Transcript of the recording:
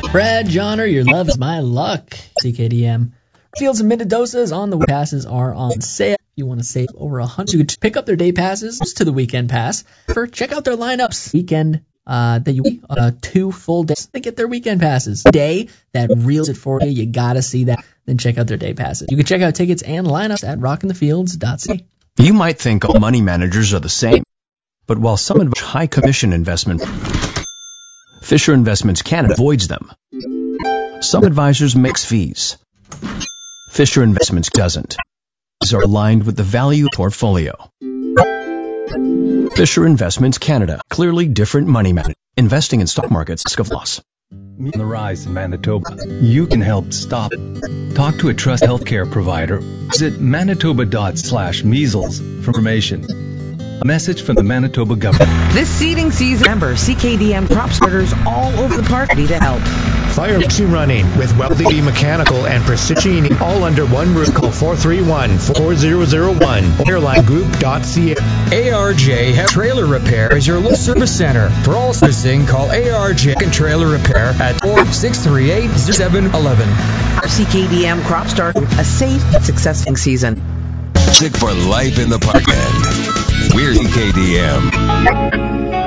Brad Johnner, your love is my luck. CKDM. Fields and Mendodosas on the passes are on sale. If you want to save over $100, you could pick up their day passes to the weekend pass. Check out their lineups. Weekend, 2 full days. They get their weekend passes. Day that reels it for you. You gotta see that. Then check out their day passes. You can check out tickets and lineups at rockinthefields.ca. You might think all money managers are the same, but while some advise high commission investment, Fisher Investments Canada avoids them. Some advisors mix fees. Fisher Investments doesn't. These are aligned with the value portfolio. Fisher Investments Canada, clearly different money management. Investing in stock markets, risk of loss. On the rise in Manitoba, you can help stop it. Talk to a trust healthcare provider. Visit manitoba.com/measles for information. A message from the Manitoba government. This seeding season, remember, CKDM crop starters all over the park ready to help. Fire makes you running with Welding Mechanical and Precision, all under one roof. Call 431-4001 or airlinegroup.ca. ARJ Trailer Repair is your local service center. For all servicing, call ARJ and Trailer Repair at 4-638-0711. CKDM crop start, a safe, successful season. Music for life in the parkland. We're CKDM.